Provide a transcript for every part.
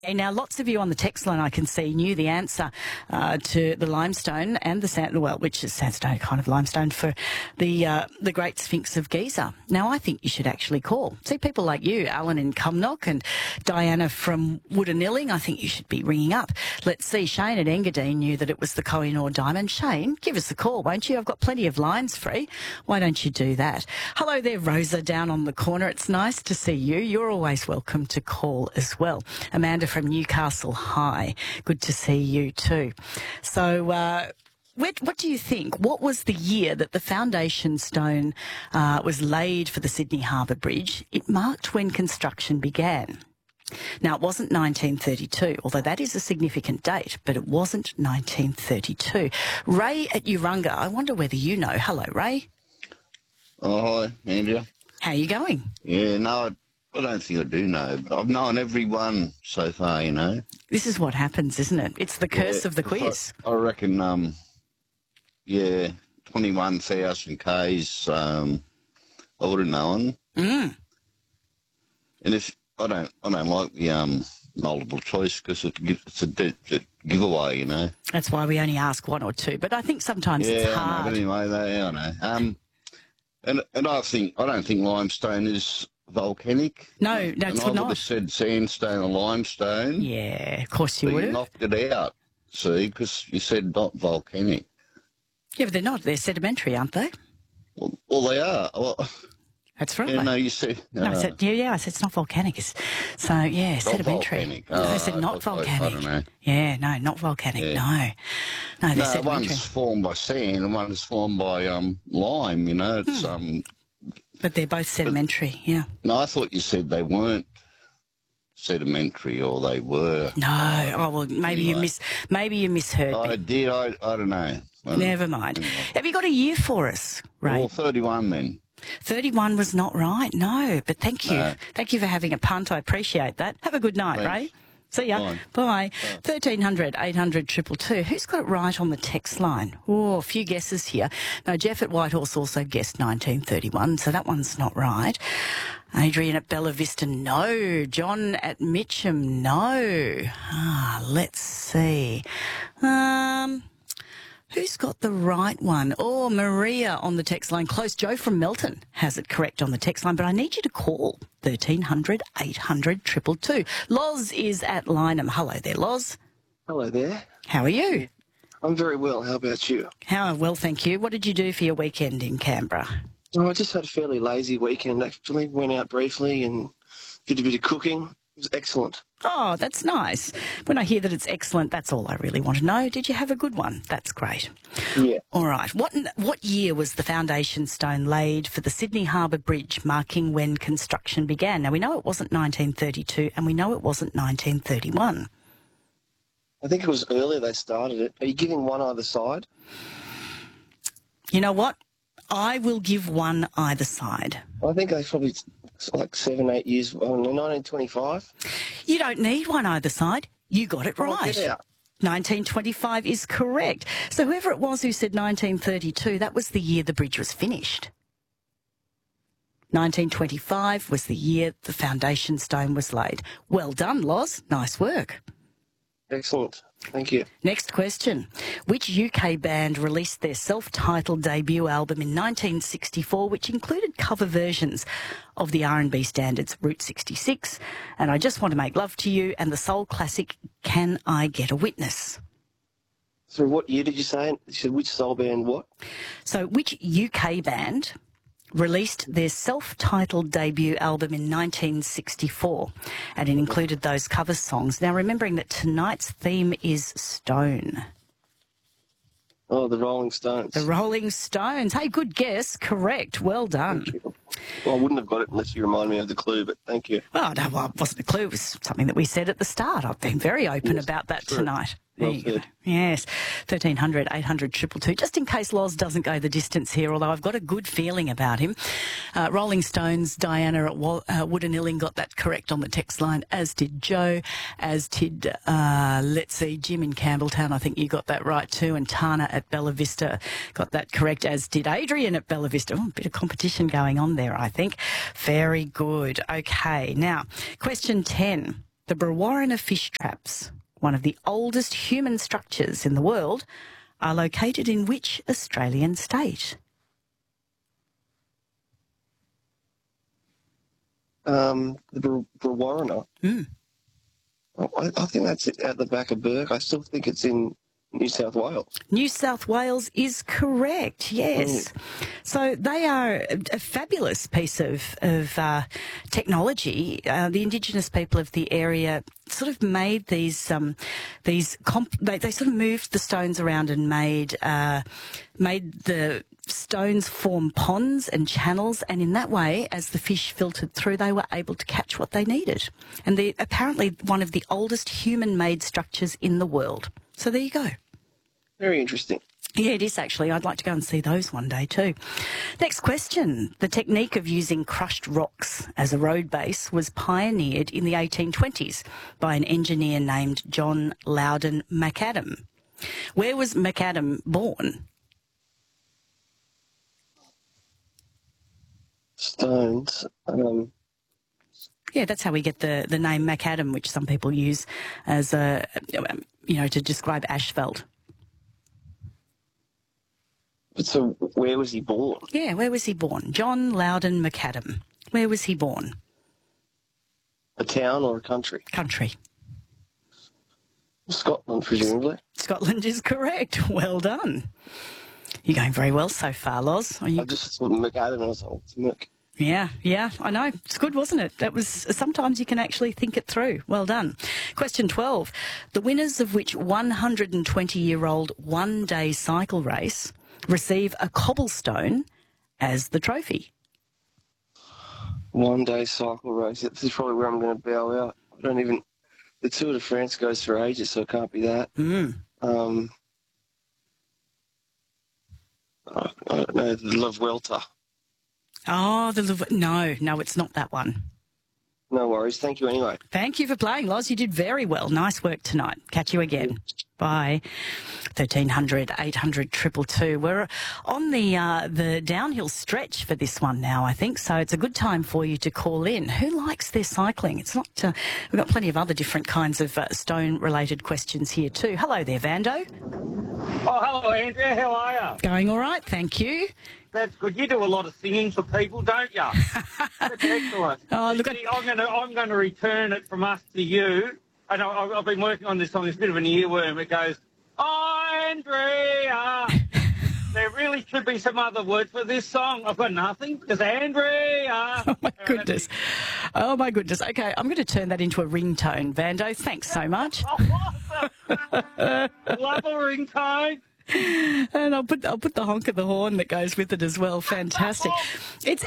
Okay, now, lots of you on the text line I can see knew the answer to the limestone and the which is sandstone, kind of limestone, for the Great Sphinx of Giza. Now, I think you should actually call. See, people like you, Alan in Cumnock and Diana from Woodanilling, I think you should be ringing up. Let's see, Shane at Engadine knew that it was the Kohinoor diamond. Shane, give us a call, won't you? I've got plenty of lines free. Why don't you do that? Hello there, Rosa, down on the corner. It's nice to see you. You're always welcome to call as well. Amanda from Newcastle High. Good to see you too. So, what do you think? What was the year that the foundation stone was laid for the Sydney Harbour Bridge? It marked when construction began. Now, it wasn't 1932, although that is a significant date, but it wasn't 1932. Ray at Urunga, I wonder whether you know. Hello, Ray. Oh, hi, Andrea. How are you going? Yeah, no, I don't think I do know, but I've known everyone so far, you know. This is what happens, isn't it? It's the curse of the quiz. I reckon, 21,000 Ks, I would have known. Mm. And if I don't like the multiple choice because it's a giveaway, you know. That's why we only ask one or two, but I think sometimes it's hard. But anyway, I know. And I don't think limestone is volcanic. No, that's not. I would not. have said sandstone or limestone. Yeah, of course you but would you have. knocked it out, see, because you said not volcanic. Yeah, but they're not. They're sedimentary, aren't they? Well, they are. Well, that's right. Yeah, no, you said... No, I said, I said it's not volcanic. So, yeah, sedimentary. Volcanic. No, I said not volcanic. I don't know. Yeah, no, not volcanic, Yeah. No, they're sedimentary. One's formed by sand and one's formed by lime, you know. It's But they're both sedimentary, yeah. No, I thought you said they weren't sedimentary or they were. No. Oh, well, maybe you misheard I me. did. I don't know. Never mind. Have you got a year for us, Ray? Well, 31 then. 31 was not right, no. But thank you. No. Thank you for having a punt. I appreciate that. Have a good night, Thanks. Ray. See ya. Bye. Bye. 1300 800 222. Who's got it right on the text line? Oh, a few guesses here. No, Jeff at Whitehorse also guessed 1931, so that one's not right. Adrian at Bella Vista, no. John at Mitcham, no. Let's see. Who's got the right one? Oh, Maria on the text line. Close. Joe from Melton has it correct on the text line, but I need you to call 1300 800 222. Loz is at Lynham. Hello there, Loz. Hello there. How are you? I'm very well. How about you? Well, thank you. What did you do for your weekend in Canberra? Oh, I just had a fairly lazy weekend, actually. Went out briefly and did a bit of cooking. It was excellent. Oh, that's nice. When I hear that it's excellent, that's all I really want to know. Did you have a good one? That's great. Yeah. All right. What year was the foundation stone laid for the Sydney Harbour Bridge, marking when construction began? Now, we know it wasn't 1932 and we know it wasn't 1931. I think it was earlier they started it. Are you giving one either side? You know what? I will give one either side. I think they probably like 7, 8 years. 1925. You don't need one either side. You got it right. Yeah. 1925 is correct. So whoever it was who said 1932, that was the year the bridge was finished. 1925 was the year the foundation stone was laid. Well done, Loz. Nice work. Excellent. Thank you. Next question. Which UK band released their self-titled debut album in 1964, which included cover versions of the R&B standards Route 66 and I Just Want to Make Love to You and the soul classic Can I Get a Witness? So what year did you say? You said which soul band what? So which UK band released their self-titled debut album in 1964 and it included those cover songs. Now, remembering that tonight's theme is stone. Oh, the Rolling Stones. The Rolling Stones. Hey, good guess. Correct. Well done. Well, I wouldn't have got it unless you remind me of the clue, but thank you. Well, no, it wasn't a clue. It was something that we said at the start. I've been very open about that tonight. There you go. Yes. 1300 800 222. Just in case Loz doesn't go the distance here, although I've got a good feeling about him. Rolling Stones, Diana at Woodanilling got that correct on the text line, as did Joe, as did, let's see, Jim in Campbelltown. I think you got that right too. And Tana at Bella Vista got that correct, as did Adrian at Bella Vista. Oh, a bit of competition going on there, I think. Very good. Okay. Now, question 10. The Brewarrina fish traps, one of the oldest human structures in the world, are located in which Australian state? The Brewarrina. Mm. I think that's at the back of Burke. I still think it's in New South Wales. New South Wales is correct, yes. So they are a fabulous piece of technology. The Indigenous people of the area sort of made they sort of moved the stones around and made the stones form ponds and channels, and in that way, as the fish filtered through, they were able to catch what they needed. And they're apparently one of the oldest human-made structures in the world. So there you go. Very interesting. Yeah, it is actually. I'd like to go and see those one day too. Next question. The technique of using crushed rocks as a road base was pioneered in the 1820s by an engineer named John Loudon McAdam. Where was McAdam born? Stones. Yeah, that's how we get the name McAdam, which some people use as to describe asphalt. So where was he born? Yeah, where was he born? John Loudon McAdam. Where was he born? A town or a country? Country. Scotland, presumably. Scotland is correct. Well done. You're going very well so far, Loz. I just thought McAdam and I was like, it's Mick. Yeah, I know. It's good, wasn't it? That was sometimes you can actually think it through. Well done. Question 12. The winners of which 120-year-old one-day cycle race receive a cobblestone as the trophy? One-day cycle race. This is probably where I'm going to bow out. The Tour de France goes for ages, so it can't be that. I don't know, the La Vuelta. Oh, no, it's not that one. No worries. Thank you anyway. Thank you for playing, Loz. You did very well. Nice work tonight. Catch you again. Bye. 1300 800 222. We're on the downhill stretch for this one now, I think. So it's a good time for you to call in. Who likes their cycling? It's not. We've got plenty of other different kinds of stone-related questions here too. Hello there, Vando. Oh, hello, Andrea. How are you? Going all right, thank you. That's good. You do a lot of singing for people, don't you? That's excellent. Oh, look, I'm going to return it from us to you. And I've been working on this song. It's a bit of an earworm. It goes, Andrea. There really should be some other word for this song. I've got nothing. Just Andrea. Oh, my goodness. Oh, my goodness. Okay, I'm going to turn that into a ringtone, Vando. Thanks so much. Love a ringtone. And I'll put the honk of the horn that goes with it as well. Fantastic. It's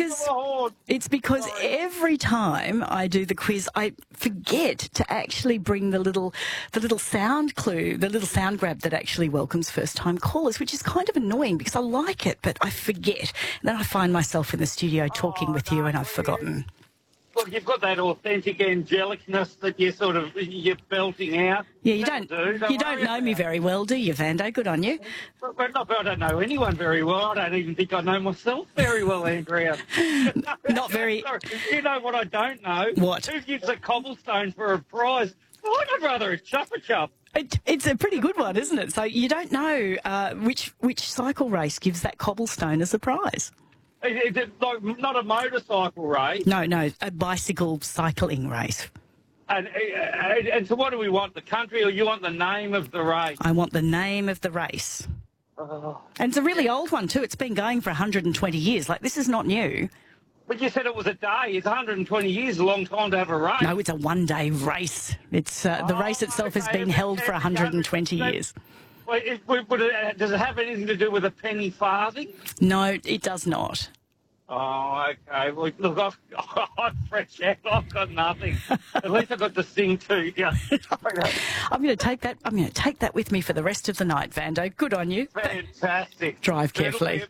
because every time I do the quiz, I forget to actually bring the little sound clue, the little sound grab that actually welcomes first time callers, which is kind of annoying because I like it, but I forget. And then I find myself in the studio talking with you and I've forgotten. Look, you've got that authentic angelicness that you're belting out. Yeah, you don't know me very well, do you, Vando? Good on you. But look, I don't know anyone very well. I don't even think I know myself very well, Andrea. Not very. Sorry, you know what I don't know? What? Who gives a cobblestone for a prize? Well, I'd rather a chupa-chup. It's a pretty good one, isn't it? So you don't know which cycle race gives that cobblestone as a prize. Is it like not a motorcycle race? No, a bicycle cycling race. And so what do we want, the country, or you want the name of the race? I want the name of the race. Oh. And it's a really old one too. It's been going for 120 years. Like, this is not new. But you said it was a day. It's 120 years, a long time to have a race. No, it's a one-day race. It's the race itself has been held for 120 years. Well, does it have anything to do with a penny farthing? No, it does not. Oh, okay. Well, look, I'm fresh out. I've got nothing. At least I got to sing to you. I'm going to take that with me for the rest of the night, Vando. Good on you. Fantastic. Drive carefully.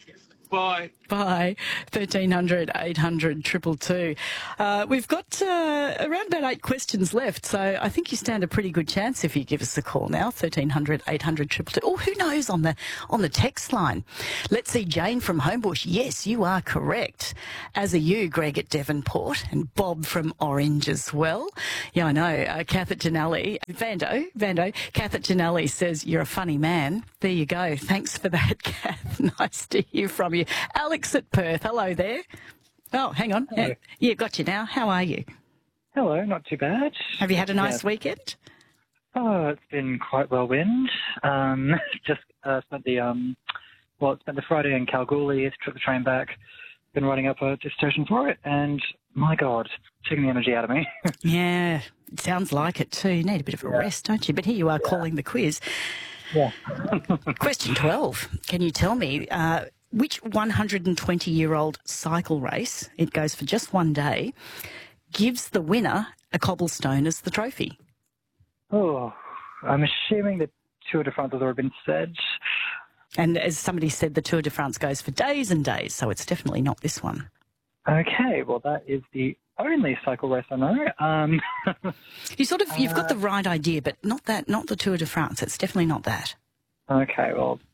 Bye. Bye. 1300 800 222. We've got around about 8 questions left, so I think you stand a pretty good chance if you give us a call now. 1300 800 222. Oh, who knows on the text line? Let's see, Jane from Homebush. Yes, you are correct. As are you, Greg at Devonport, and Bob from Orange as well. Yeah, I know. Kath at Janelli. Vando. Kath at Janelli says, you're a funny man. There you go. Thanks for that, Kath. Nice to hear from you. Alex at Perth. Hello there. Oh, hang on. Hello. Yeah, got you now. How are you? Hello, not too bad. Have you had a nice weekend? Oh, it's been quite whirlwind. Just spent the Friday in Kalgoorlie, took the train back, been writing up a dissertation for it, and my God, it's taking the energy out of me. Yeah, it sounds like it too. You need a bit of a rest, don't you? But here you are calling the quiz. Yeah. Question 12. Can you tell me which 120-year-old cycle race, it goes for just one day, gives the winner a cobblestone as the trophy? Oh, I'm assuming the Tour de France has already been said. And as somebody said, the Tour de France goes for days and days, so it's definitely not this one. Okay, well, that is the only cycle race I know. You've got the right idea, but not the Tour de France. It's definitely not that. Okay,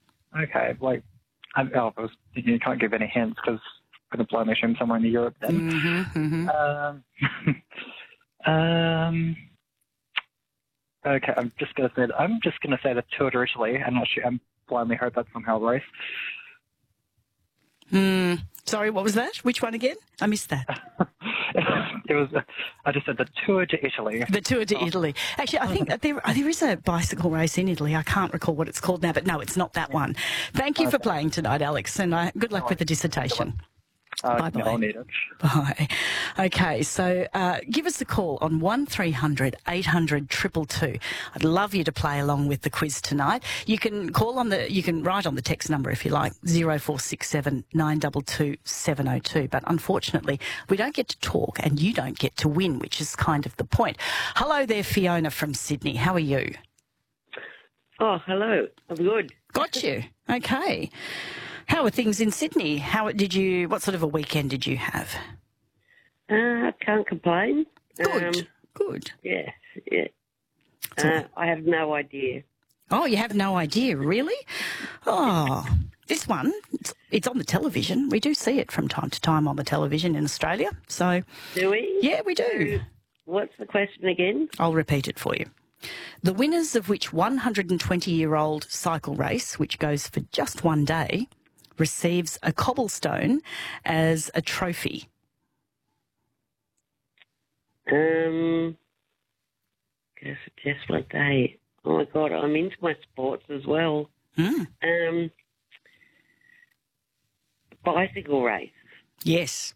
you can't give any hints because I'm going to blindly assume somewhere in Europe then. Okay, I'm just going to say the Tour de Italy. I'm not sure. I'm blindly hope that's somehow a race. Sorry, what was that? Which one again? I missed that. I just said the Tour de Italy. The Tour de Italy. Actually, I think that there is a bicycle race in Italy. I can't recall what it's called now, but no, it's not that one. Thank you for playing tonight, Alex, and good luck with the dissertation. Bye-bye. No, I'll need it. Bye. Okay, so give us a call on 1300 800 222. I'd love you to play along with the quiz tonight. You can write on the text number if you like, 0467 922 702. But unfortunately, we don't get to talk and you don't get to win, which is kind of the point. Hello there, Fiona from Sydney. How are you? Oh, hello. I'm good. Got you. Okay. How are things in Sydney? What sort of a weekend did you have? Can't complain. Good. Yeah. I have no idea. Oh, you have no idea, really? Oh, this one, it's on the television. We do see it from time to time on the television in Australia. So, do we? Yeah, we do. What's the question again? I'll repeat it for you. The winners of which 120-year-old cycle race, which goes for just one day, receives a cobblestone as a trophy? Goes for just one day. Oh my God, I'm into my sports as well. Bicycle race. Yes.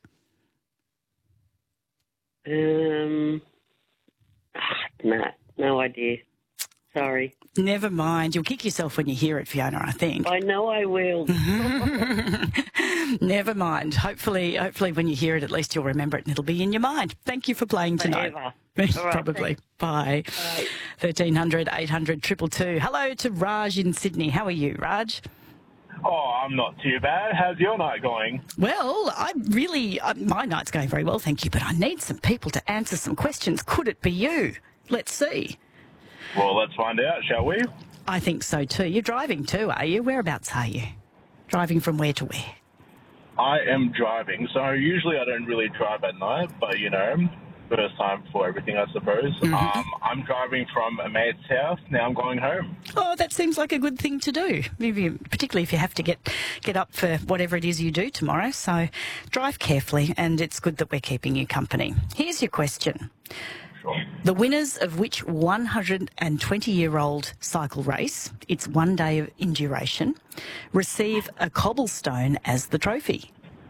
No idea. Sorry. Never mind. You'll kick yourself when you hear it, Fiona, I think. I know I will. Never mind. Hopefully when you hear it, at least you'll remember it and it'll be in your mind. Thank you for playing tonight. Probably. Bye. 1300 800 222. Hello to Raj in Sydney. How are you, Raj? Oh, I'm not too bad. How's your night going? Well, my night's going very well, thank you, but I need some people to answer some questions. Could it be you? Let's see. Well, let's find out, shall we? I think so too. You're driving too, are you? Whereabouts are you? Driving from where to where? I am driving, so usually I don't really drive at night, but, first time for everything, I suppose. I'm driving from a mate's house. Now I'm going home. Oh, that seems like a good thing to do, particularly if you have to get up for whatever it is you do tomorrow. So drive carefully, and it's good that we're keeping you company. Here's your question. Sure. The winners of which 120-year-old cycle race, it's 1 day in duration, receive a cobblestone as the trophy?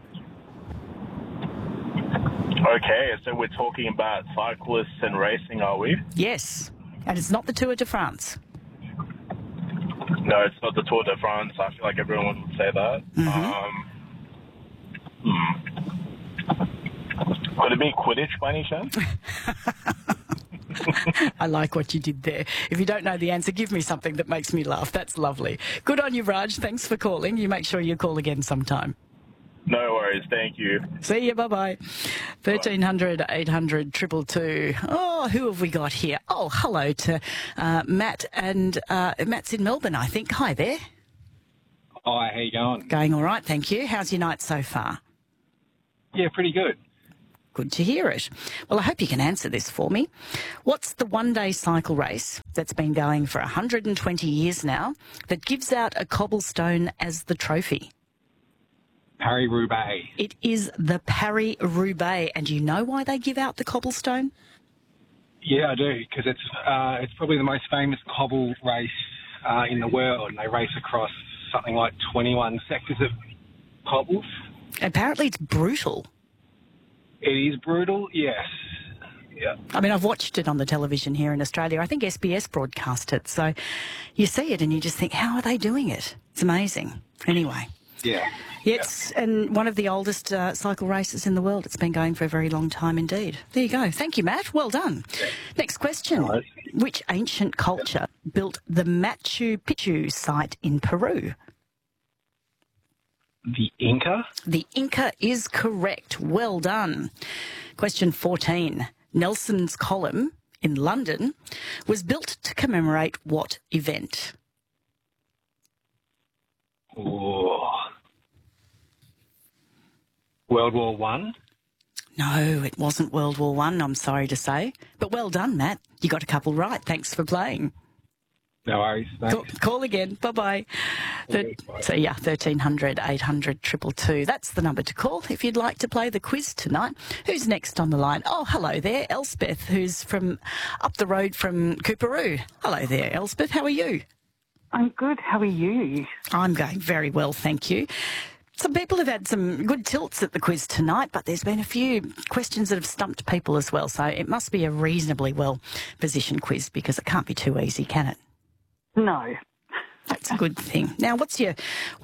Okay, so we're talking about cyclists and racing, are we? Yes, and it's not the Tour de France. No, it's not the Tour de France. I feel like everyone would say that. Could it be Quidditch by any chance? I like what you did there. If you don't know the answer, give me something that makes me laugh. That's lovely. Good on you, Raj. Thanks for calling. You make sure you call again sometime. No worries. Thank you. See you. Bye-bye. 1300 800 222. Oh, who have we got here? Oh, hello to Matt. And Matt's in Melbourne, I think. Hi there. Hi, how you going? Going all right, thank you. How's your night so far? Yeah, pretty good. Good to hear it. Well, I hope you can answer this for me. What's the one-day cycle race that's been going for 120 years now that gives out a cobblestone as the trophy? Paris-Roubaix. It is the Paris-Roubaix. And do you know why they give out the cobblestone? Yeah, I do, because it's probably the most famous cobble race in the world, and they race across something like 21 sectors of cobbles. Apparently it's brutal. It is brutal, yes. Yeah. I mean, I've watched it on the television here in Australia. I think SBS broadcast it. So you see it and you just think, how are they doing it? It's amazing. Anyway. Yeah. Yes, and one of the oldest cycle races in the world. It's been going for a very long time indeed. There you go. Thank you, Matt. Well done. Yeah. Next question. Hello. Which ancient culture built the Machu Picchu site in Peru? The Inca? The Inca is correct. Well done. Question 14. Nelson's Column in London was built to commemorate what event? Oh. World War One? No, it wasn't World War One, I'm sorry to say. But well done, Matt. You got a couple right. Thanks for playing. No worries. Thanks. Call again. Bye-bye. Bye. So, 1300 800 222. That's the number to call if you'd like to play the quiz tonight. Who's next on the line? Oh, hello there, Elspeth, who's from up the road from Cooperoo. Hello there, Elspeth. How are you? I'm good. How are you? I'm going very well, thank you. Some people have had some good tilts at the quiz tonight, but there's been a few questions that have stumped people as well. So it must be a reasonably well-positioned quiz because it can't be too easy, can it? No. That's a good thing. Now, what's your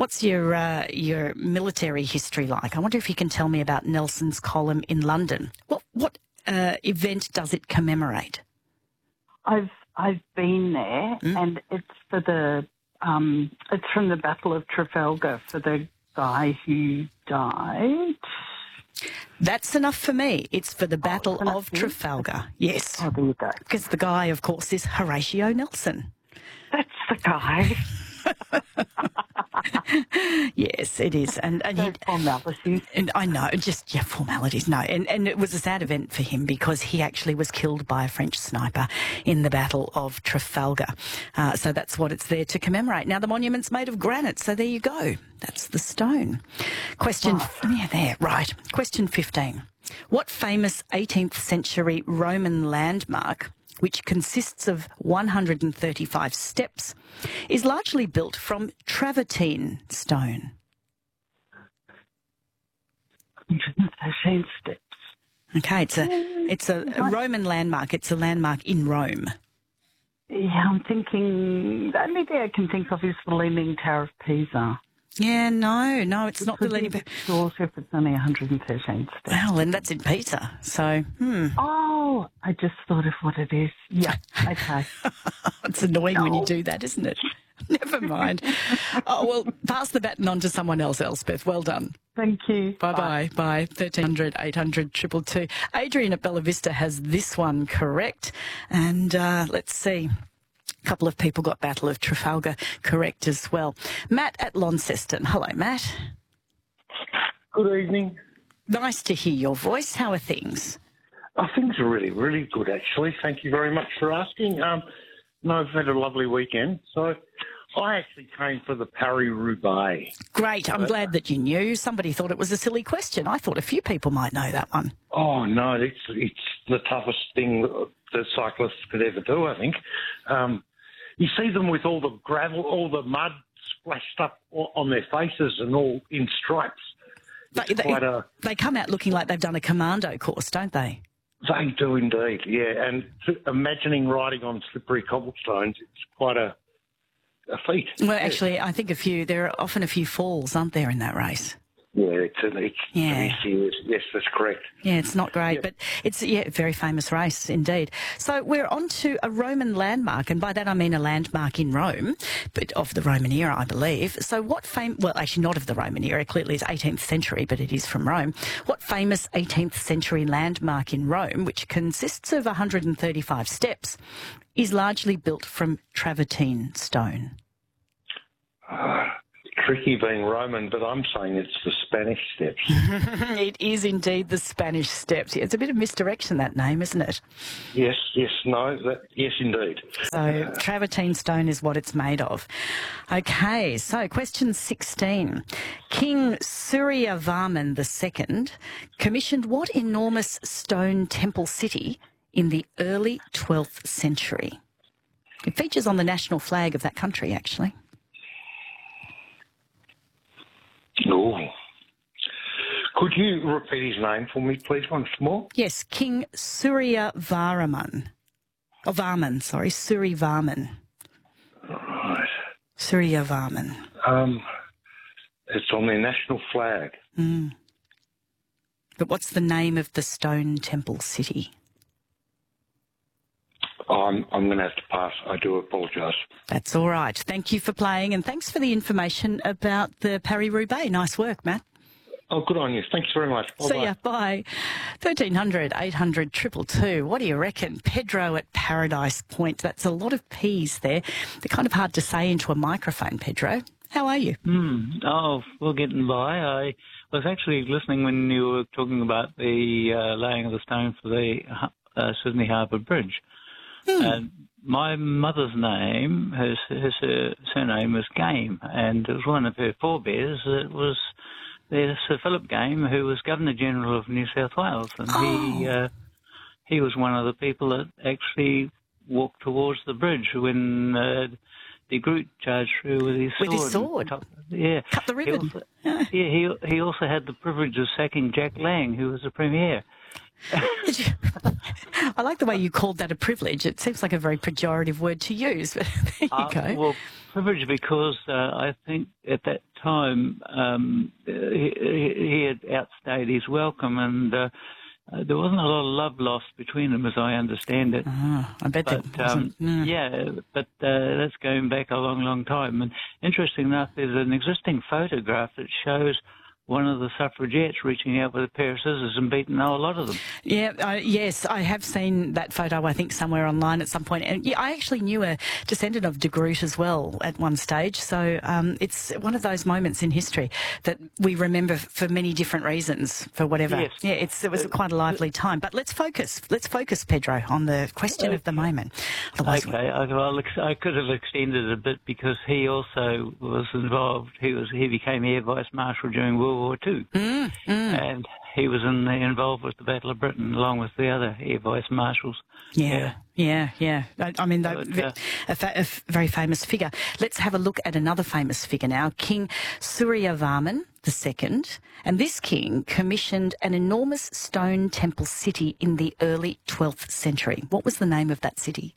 military history like? I wonder if you can tell me about Nelson's Column in London. What event does it commemorate? I've been there, and it's for the it's from the Battle of Trafalgar for the guy who died. That's enough for me. It's for the Battle of Trafalgar. Yes. Oh, there you go. Because the guy, of course, is Horatio Nelson. That's the guy. Yes, it is. And formalities. And I know, formalities, no. And it was a sad event for him because he actually was killed by a French sniper in the Battle of Trafalgar. So that's what it's there to commemorate. Now, the monument's made of granite, so there you go. That's the stone. Question 15. What famous 18th century Roman landmark, which consists of 135 steps, is largely built from travertine stone? 113 steps. Okay, it's a Roman landmark. It's a landmark in Rome. Yeah, I'm thinking the only thing I can think of is the Leaning Tower of Pisa. Yeah, no, it's not the Leaning Tower. Sure, if it's only 113 steps. Well, and that's in Pisa, so. Oh, I just thought of what it is. Yeah, okay. It's annoying when you do that, isn't it? Never mind. Oh, well, pass the baton on to someone else, Elspeth. Well done. Thank you. Bye-bye. Bye. 1300 800 222. Adrian at Bella Vista has this one correct. And let's see. A couple of people got Battle of Trafalgar correct as well. Matt at Launceston. Hello, Matt. Good evening. Nice to hear your voice. How are things? Things are really, really good, actually. Thank you very much for asking. I've had a lovely weekend. So I actually came for the Paris-Roubaix. Great. I'm glad that you knew. Somebody thought it was a silly question. I thought a few people might know that one. Oh, no, it's the toughest thing that cyclists could ever do, I think. You see them with all the gravel, all the mud splashed up on their faces and all in stripes. They come out looking like they've done a commando course, don't they? They do indeed, yeah. And imagining riding on slippery cobblestones, it's quite a feat. Well, actually, I think there are often a few falls, aren't there, in that race? it's Yeah. to be serious. Yes, that's correct. Yeah, it's not great, but it's a very famous race indeed. So we're on to a Roman landmark, and by that I mean a landmark in Rome, but of the Roman era, I believe. So what well, actually not of the Roman era, clearly it's 18th century, but it is from Rome. What famous 18th century landmark in Rome, which consists of 135 steps, is largely built from travertine stone? Tricky being Roman, but I'm saying it's the Spanish Steps. It is indeed the Spanish Steps. It's a bit of misdirection, that name, isn't it? Yes, yes, indeed. So travertine stone is what it's made of. Okay, so question 16. King Suryavarman II commissioned what enormous stone temple city in the early 12th century? It features on the national flag of that country, actually. Oh. Could you repeat his name for me, please, once more? Yes, King Suryavarman. Oh, Varman, sorry, Suryavarman. Right. Suryavarman. It's on their national flag. Mm. But what's the name of the stone temple city? I'm going to have to pass. I do apologise. That's all right. Thank you for playing, and thanks for the information about the Paris-Roubaix. Nice work, Matt. Oh, good on you. Thanks very much. Bye-bye. See ya. Bye. 1300 800 222. What do you reckon? Pedro at Paradise Point. That's a lot of P's there. They're kind of hard to say into a microphone, Pedro. How are you? Oh, we're getting by. I was actually listening when you were talking about the laying of the stone for the Sydney Harbour Bridge. And my mother's name, her surname was Game, and it was one of her forebears that was there's Sir Philip Game, who was Governor General of New South Wales, and he was one of the people that actually walked towards the bridge when de Groot charged through with his sword. With his sword? Yeah. Cut the ribbon. He also had the privilege of sacking Jack Lang, who was the Premier. I like the way you called that a privilege. It seems like a very pejorative word to use, but there you go. Well, privilege because I think at that time he had outstayed his welcome, and there wasn't a lot of love lost between them, as I understand it. I bet there wasn't. Yeah, but that's going back a long, long time. And interesting enough, there's an existing photograph that shows one of the suffragettes reaching out with a pair of scissors and beating a whole lot of them. Yeah, yes, I have seen that photo, I think, somewhere online at some point. And yeah, I actually knew a descendant of de Groot as well at one stage. So it's one of those moments in history that we remember for many different reasons, for whatever. Yes. Yeah, it was quite a lively time. But let's focus, Pedro, on the question of the moment. Otherwise, okay, I could have extended it a bit because he also was involved. He became Air Vice Marshal during World War II, and he was involved with the Battle of Britain along with the other Air Vice Marshals. Yeah. I mean, a very famous figure. Let's have a look at another famous figure now, King Suryavarman II. And this king commissioned an enormous stone temple city in the early 12th century. What was the name of that city?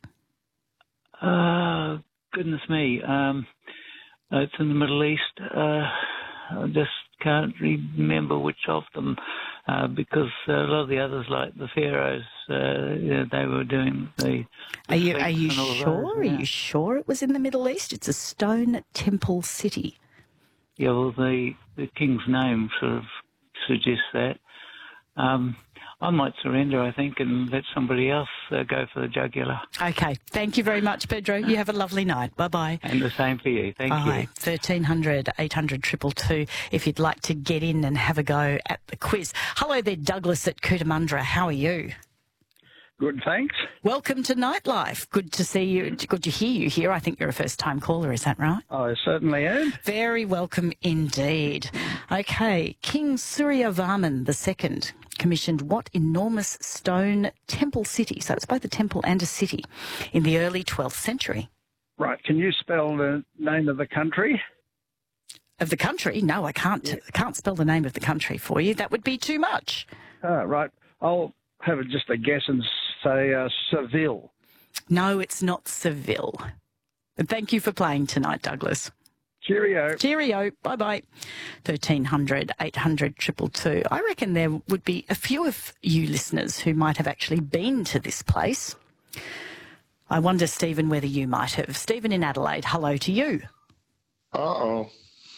Goodness me. It's in the Middle East. I just can't remember which of them, because a lot of the others, like the pharaohs, they were doing the. Are you Those, sure? Are you sure it was in the Middle East? It's a stone temple city. Yeah, well, the king's name sort of suggests that. I might surrender, I think, and let somebody else go for the jugular. Okay. Thank you very much, Pedro. You have a lovely night. Bye-bye. And the same for you. Thank Bye. you. 1300 800 222 if you'd like to get in and have a go at the quiz. Hello there, Douglas at Cootamundra. How are you? Good, thanks. Welcome to Nightlife. Good to see you. Good to hear you here. I think you're a first-time caller, is that right? I certainly am. Very welcome indeed. Okay, King Suryavarman II commissioned what enormous stone temple city? So it's both a temple and a city in the early 12th century. Right, can you spell the name of the country? Of the country? No, I can't. I can't spell the name of the country for you. That would be too much. Right, I'll have just a guess and say Seville. No, it's not Seville. But thank you for playing tonight, Douglas. Cheerio. Cheerio. Bye-bye. 1300 800 222. I reckon there would be a few of you listeners who might have actually been to this place. I wonder, Stephen, whether you might have. Stephen in Adelaide, hello to you. Uh-oh.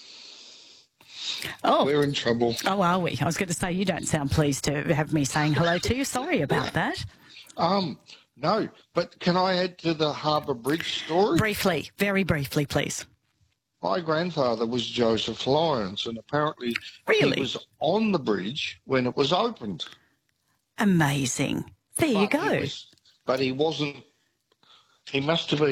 Oh. We're in trouble. Oh, are we? I was going to say, you don't sound pleased to have me saying hello to you. Sorry about that. No, but can I add to the Harbour Bridge story? Briefly, very briefly, please. My grandfather was Joseph Lyons, and apparently Really? he was on the bridge when it was opened. Amazing. There you go. But he wasn't. He must have been